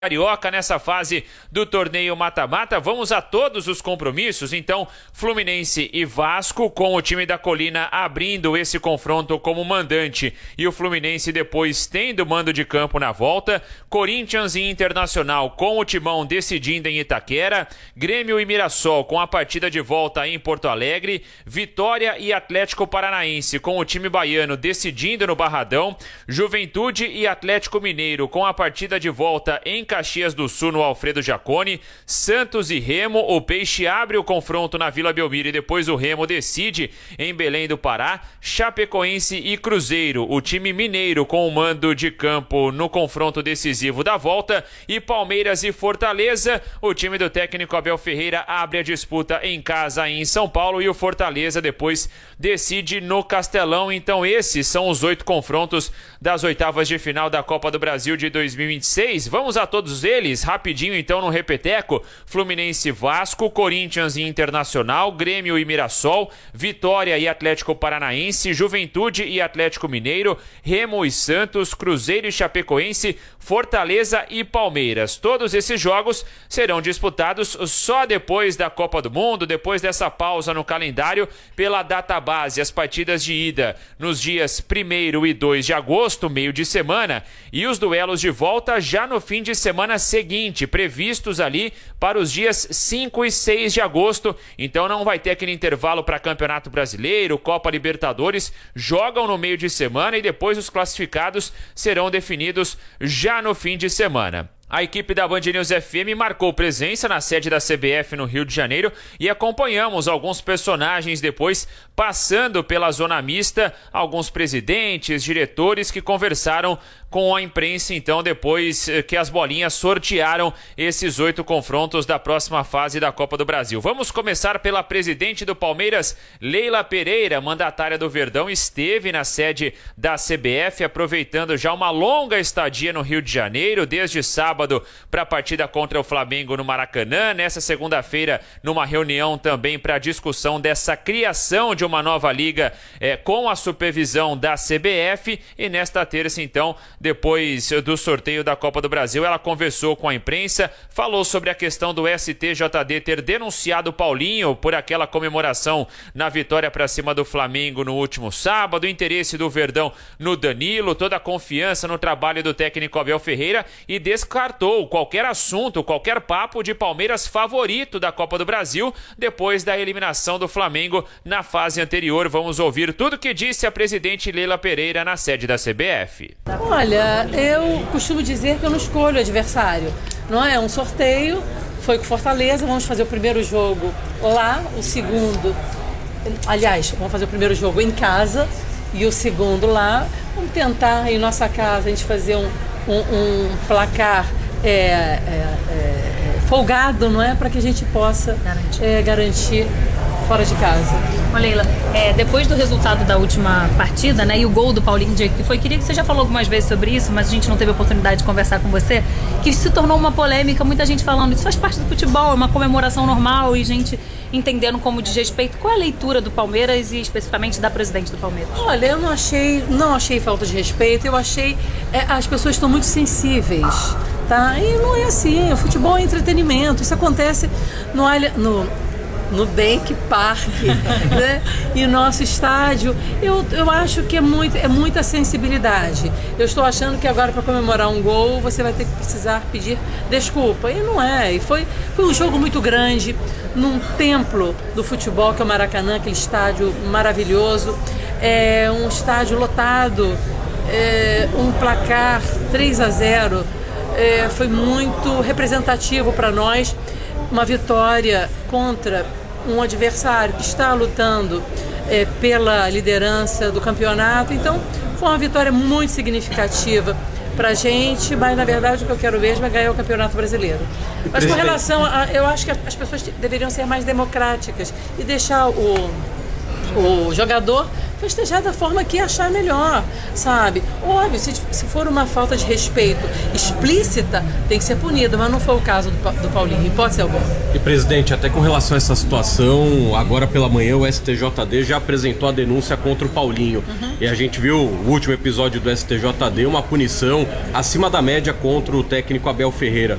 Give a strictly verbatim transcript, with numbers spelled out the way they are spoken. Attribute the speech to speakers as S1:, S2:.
S1: Carioca nessa fase do torneio mata-mata. Vamos a todos os compromissos, então Fluminense e Vasco, com o time da Colina abrindo esse confronto como mandante e o Fluminense depois tendo mando de campo na volta. Corinthians e Internacional com o timão decidindo em Itaquera. Grêmio e Mirassol com a partida de volta em Porto Alegre. Vitória e Atlético Paranaense com o time baiano decidindo no Barradão. Juventude e Atlético Mineiro com a partida de volta em Caxias do Sul no Alfredo Jaconi. Santos e Remo, o Peixe abre o confronto na Vila Belmiro e depois o Remo decide em Belém do Pará. Chapecoense e Cruzeiro, o time mineiro com o mando de campo no confronto decisivo da volta. E Palmeiras e Fortaleza, o time do técnico Abel Ferreira abre a disputa em casa em São Paulo e o Fortaleza depois decide no Castelão. Então esses são os oito confrontos das oitavas de final da Copa do Brasil de dois mil e vinte e seis. Vamos a todos eles, rapidinho então no repeteco. Fluminense e Vasco, Corinthians e Internacional, Grêmio e Mirassol, Vitória e Atlético Paranaense, Juventude e Atlético Mineiro, Remo e Santos, Cruzeiro e Chapecoense, Fortaleza e Palmeiras. Todos esses jogos serão disputados só depois da Copa do Mundo, depois dessa pausa no calendário pela database. As partidas de ida nos dias primeiro e dois de agosto, meio de semana, e os duelos de volta já no fim de semana seguinte, previstos ali para os dias cinco e seis de agosto. Então não vai ter aquele intervalo para Campeonato Brasileiro, Copa Libertadores, jogam no meio de semana e depois os classificados serão definidos já no fim de semana. A equipe da Band News F M marcou presença na sede da C B F no Rio de Janeiro e acompanhamos alguns personagens depois passando pela zona mista, alguns presidentes, diretores que conversaram com a imprensa, então, depois que as bolinhas sortearam esses oito confrontos da próxima fase da Copa do Brasil. Vamos começar pela presidente do Palmeiras, Leila Pereira, mandatária do Verdão, esteve na sede da C B F, aproveitando já uma longa estadia no Rio de Janeiro, desde sábado para a partida contra o Flamengo no Maracanã. Nessa segunda-feira, numa reunião também para discussão dessa criação de uma nova liga é, com a supervisão da C B F. E nesta terça, então, depois do sorteio da Copa do Brasil, ela conversou com a imprensa, falou sobre a questão do S T J D ter denunciado o Paulinho por aquela comemoração na vitória para cima do Flamengo no último sábado, o interesse do Verdão no Danilo, toda a confiança no trabalho do técnico Abel Ferreira, e descartou qualquer assunto, qualquer papo de Palmeiras favorito da Copa do Brasil depois da eliminação do Flamengo na fase anterior. Vamos ouvir tudo que disse a presidente Leila Pereira na sede da C B F.
S2: Olha, eu costumo dizer que eu não escolho adversário, não é? É um sorteio, foi com Fortaleza, vamos fazer o primeiro jogo lá, o segundo, aliás, vamos fazer o primeiro jogo em casa e o segundo lá. Vamos tentar em nossa casa a gente fazer um, um, um placar é, é, é, folgado, não é? Para que a gente possa garantir, é, garantir fora de casa.
S3: Ô Leila, é, depois do resultado da última partida, né, e o gol do Paulinho de que foi, queria que você já falou algumas vezes sobre isso, mas a gente não teve a oportunidade de conversar com você, que se tornou uma polêmica, muita gente falando, isso faz parte do futebol, é uma comemoração normal e gente entendendo como desrespeito. Qual é a leitura do Palmeiras e especificamente da presidente do Palmeiras?
S2: Olha, eu não achei, não achei falta de respeito, eu achei, é, as pessoas estão muito sensíveis, tá? E não é assim, o futebol é entretenimento, isso acontece no, no no Bank Park, né? E o nosso estádio, eu, eu acho que é, muito, é muita sensibilidade. Eu estou achando que agora, para comemorar um gol, você vai ter que precisar pedir desculpa. E não é. E foi, foi um jogo muito grande, num templo do futebol, que é o Maracanã, aquele estádio maravilhoso. É um estádio lotado, é, um placar três a zero. É, foi muito representativo para nós. Uma vitória contra um adversário que está lutando é, pela liderança do campeonato. Então, foi uma vitória muito significativa para a gente, mas na verdade o que eu quero mesmo é ganhar o Campeonato Brasileiro. Mas com relação a, eu acho que as pessoas deveriam ser mais democráticas e deixar o, o jogador festejar da forma que achar melhor, sabe? Óbvio, se, se for uma falta de respeito explícita, tem que ser punido, mas não foi o caso do, do Paulinho, hipótese alguma.
S4: E, presidente, até com relação a essa situação, agora pela manhã o S T J D já apresentou a denúncia contra o Paulinho. Uhum. E a gente viu o último episódio do S T J D, uma punição acima da média contra o técnico Abel Ferreira.